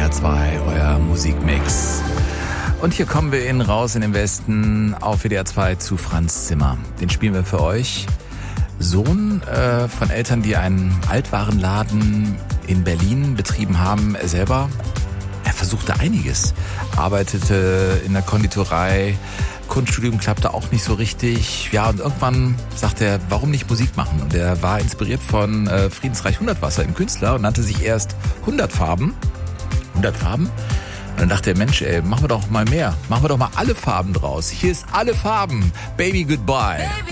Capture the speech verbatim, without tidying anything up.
R zwei, euer Musikmix. Und hier kommen wir in Raus in den Westen auf W D R zwei zu Franz Zimmer. Den spielen wir für euch. Sohn äh, von Eltern, die einen Altwarenladen in Berlin betrieben haben. Er selber, er versuchte einiges. Arbeitete in der Konditorei. Kunststudium klappte auch nicht so richtig. Ja, und irgendwann sagte er, warum nicht Musik machen? Und er war inspiriert von äh, Friedensreich Hundertwasser im Künstler und nannte sich erst hundert Farben. hundert Farben? Und dann dachte er, Mensch, ey, machen wir doch mal mehr. Machen wir doch mal alle Farben draus. Hier ist alle Farben. Baby, goodbye.